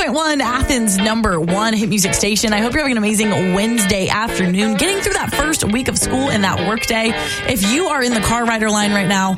101.1, Athens' #1 hit music station. I hope you're having an amazing Wednesday afternoon, getting through that first week of school and that work day. If you are in the car rider line right now,